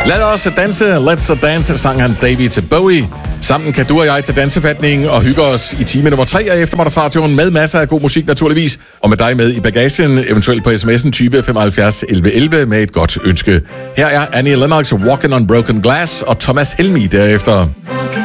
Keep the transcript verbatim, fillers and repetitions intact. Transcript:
Lad os danse, let's dance, sang han David Bowie. Sammen kan du og jeg til dansefatningen og hygge os i time nummer tre af eftermiddagsradioen med masser af god musik naturligvis. Og med dig med i bagagen, eventuelt på sms'en tyve femoghalvfjerds elleve elleve med et godt ønske. Her er Annie Lennox, Walking on Broken Glass og Thomas Helmig derefter.